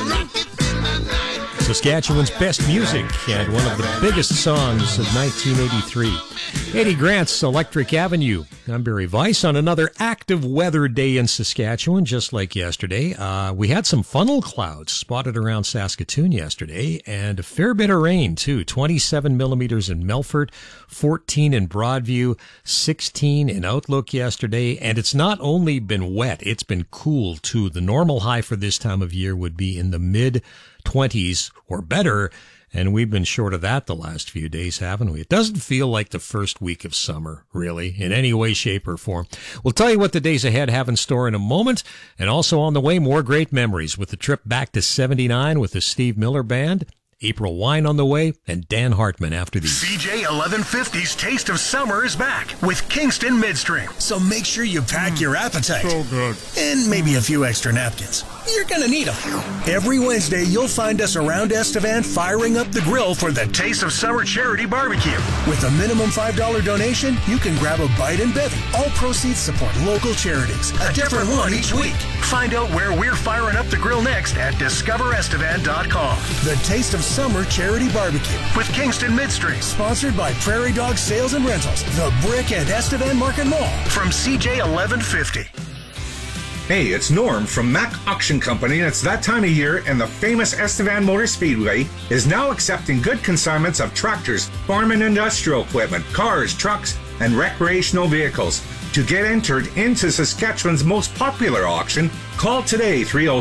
Saskatchewan's best music and one of the biggest songs of 1983. Eddie Grant's Electric Avenue. I'm Barry Weiss on another active weather day in Saskatchewan, just like yesterday. We had some funnel clouds spotted around Saskatoon yesterday, and a fair bit of rain, too. 27 millimeters in Melfort, 14 in Broadview, 16 in Outlook yesterday. And it's not only been wet, it's been cool, too. The normal high for this time of year would be in the mid-20s or better, and we've been short of that the last few days, haven't we? It doesn't feel like the first week of summer, really, in any way, shape, or form. We'll tell you what the days ahead have in store in a moment, and also on the way, more great memories with the trip back to 79 with the Steve Miller Band, April Wine on the way, and Dan Hartman after these. CJ 1150's Taste of Summer is back with Kingston Midstream. So make sure you pack your appetite. So good. And maybe a few extra napkins. You're going to need them. Every Wednesday, you'll find us around Estevan firing up the grill for the Taste of Summer Charity Barbecue. With a minimum $5 donation, you can grab a bite and bevy. All proceeds support local charities. A different one each week. Find out where we're firing up the grill next at discoverestevan.com. The Taste of Summer Charity Barbecue with Kingston Midstream. Sponsored by Prairie Dog Sales and Rentals, the Brick and Estevan Market Mall. From CJ 1150. Hey, it's Norm from Mack Auction Company, and it's that time of year, and the famous Estevan Motor Speedway is now accepting good consignments of tractors, farm and industrial equipment, cars, trucks, and recreational vehicles. To get entered into Saskatchewan's most popular auction, call today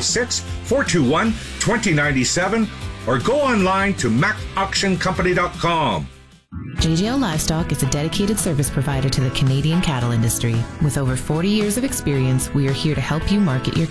306-421-2097 or go online to MackAuctionCompany.com. JJL Livestock is a dedicated service provider to the Canadian cattle industry. With over 40 years of experience, we are here to help you market your